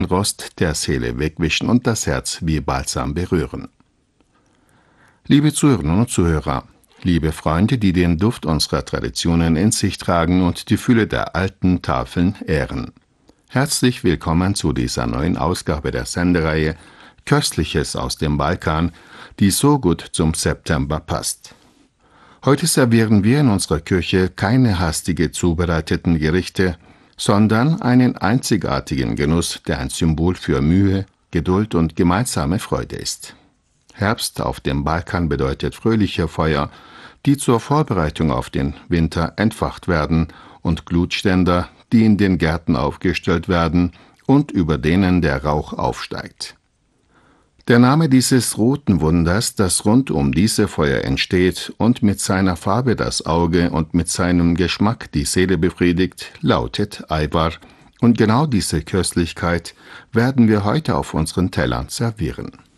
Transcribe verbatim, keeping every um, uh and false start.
Rost der Seele wegwischen und das Herz wie Balsam berühren. Liebe Zuhörerinnen und Zuhörer, liebe Freunde, die den Duft unserer Traditionen in sich tragen und die Fülle der alten Tafeln ehren. Herzlich willkommen zu dieser neuen Ausgabe der Sendereihe Köstliches aus dem Balkan, die so gut zum September passt. Heute servieren wir in unserer Küche keine hastige zubereiteten Gerichte, sondern einen einzigartigen Genuss, der ein Symbol für Mühe, Geduld und gemeinsame Freude ist. Herbst auf dem Balkan bedeutet fröhliche Feuer, die zur Vorbereitung auf den Winter entfacht werden, und Glutständer, die in den Gärten aufgestellt werden und über denen der Rauch aufsteigt. Der Name dieses roten Wunders, das rund um diese Feuer entsteht und mit seiner Farbe das Auge und mit seinem Geschmack die Seele befriedigt, lautet Ayvar, und genau diese Köstlichkeit werden wir heute auf unseren Tellern servieren.